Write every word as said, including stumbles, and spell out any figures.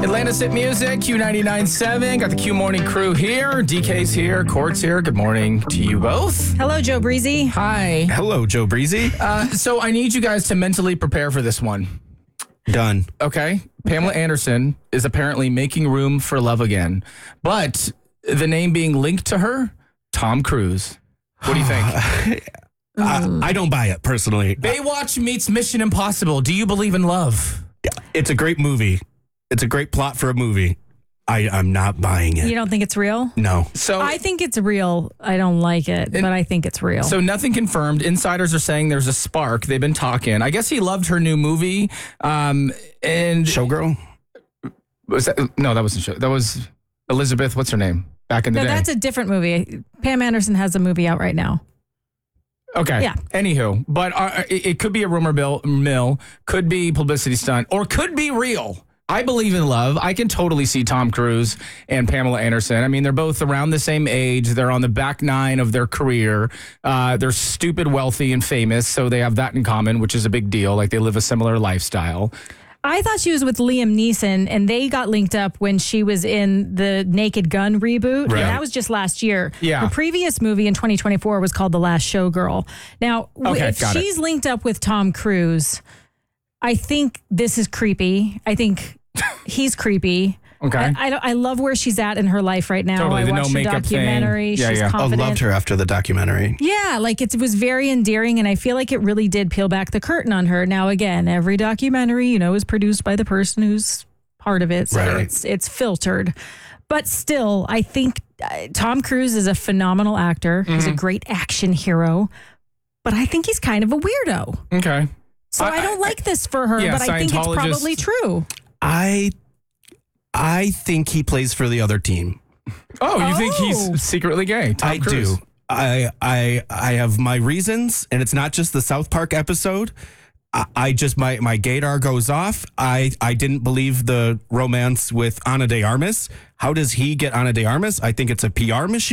Atlantis Hit Music, Q ninety-nine point seven. Got the Q Morning crew here. D K's here. Court's here. Good morning to you both. Hello, Joe Breezy. Hi. Hello, Joe Breezy. Uh, so I need you guys to mentally prepare for this one. Done. Okay? Pamela Anderson is apparently making room for love again. But the name being linked to her, Tom Cruise. What do you think? I, I don't buy it, personally. Baywatch meets Mission Impossible. Do you believe in love? It's a great movie. It's a great plot for a movie. I, I'm not buying it. You don't think it's real? No. So I think it's real. I don't like it, but I think it's real. So nothing confirmed. Insiders are saying there's a spark. They've been talking. I guess he loved her new movie. Um, and Showgirl? was that, no, that wasn't show. That was Elizabeth. What's her name? Back in the no, day. that's a different movie. Pam Anderson has a movie out right now. Okay. Yeah. Anywho, but uh, it, it could be a rumor bill, mill, could be publicity stunt, or could be real. I believe in love. I can totally see Tom Cruise and Pamela Anderson. I mean, they're both around the same age. They're on the back nine of their career. Uh, they're stupid, wealthy, and famous, so they have that in common, which is a big deal. Like, they live a similar lifestyle. I thought she was with Liam Neeson, and they got linked up when she was in the Naked Gun reboot. Right. And that was just last year. Yeah. Her previous movie in twenty twenty-four was called The Last Showgirl. Now, w- Okay, if got it. she's linked up with Tom Cruise, I think this is creepy. I think he's creepy. Okay. I, I, don't- I love where she's at in her life right now. Totally, I the no watched the makeup thing. documentary. Yeah, She's yeah. I I confident. loved her after the documentary. Yeah, like it was very endearing, and I feel like it really did peel back the curtain on her. Now, again, every documentary, you know, is produced by the person who's part of it, so Right. it's it's filtered. But still, I think uh, Tom Cruise is a phenomenal actor. He's a great action hero, but I think he's kind of a weirdo. Okay. So I, I- don't like this for her, Yeah, but I think it's Scientologist- probably true. I I think he plays for the other team. Oh, you think Oh. he's secretly gay? Tom I Cruise. do. I I I have my reasons, and it's not just the South Park episode. I, I just my my gaydar goes off. I I didn't believe the romance with Ana de Armas. How does he get Ana de Armas? I think it's a P R machine.